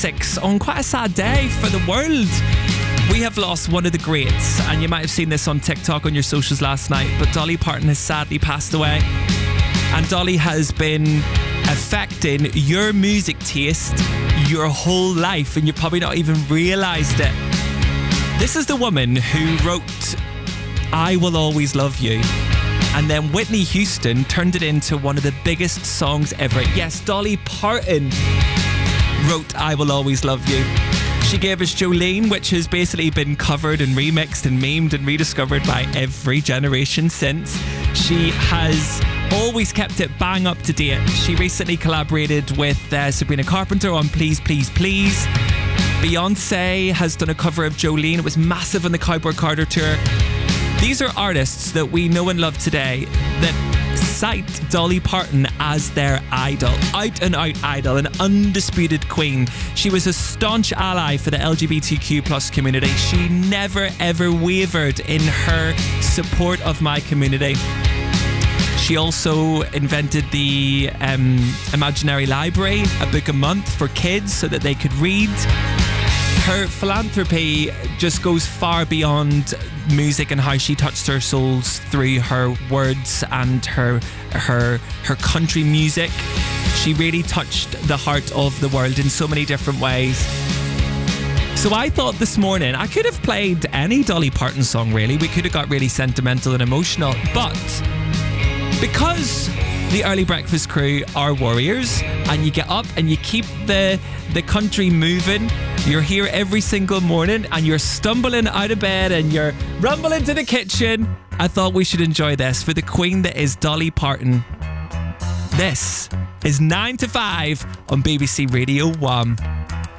On quite a sad day for the world. We have lost one of the greats, and you might have seen this on TikTok on your socials last night, but Dolly Parton has sadly passed away. And Dolly has been affecting your music taste your whole life, and you probably not even realised it. This is the woman who wrote I Will Always Love You, and then Whitney Houston turned it into one of the biggest songs ever. Yes, Dolly Parton wrote I Will Always Love You. She gave us Jolene, which has basically been covered and remixed and memed and rediscovered by every generation since. She has always kept it bang up to date. She recently collaborated with Sabrina Carpenter on Please Please Please. Beyonce has done a cover of Jolene. It was massive on the Cowboy Carter tour. These are artists that we know and love today that cite Dolly Parton as their idol, out and out idol, an undisputed queen. She was a staunch ally for the LGBTQ plus community. She never ever wavered in her support of my community. She also invented the Imaginary Library, a book a month for kids so that they could read. Her philanthropy just goes far beyond music and how she touched their souls through her words and her country music. She really touched the heart of the world in so many different ways. So I thought this morning I could have played any Dolly Parton song really. We could have got really sentimental and emotional, but because the Early Breakfast crew are warriors and you get up and you keep the country moving, you're here every single morning and you're stumbling out of bed and you're rumbling to the kitchen, I thought we should enjoy this for the queen that is Dolly Parton. This is 9 to 5 on BBC Radio 1.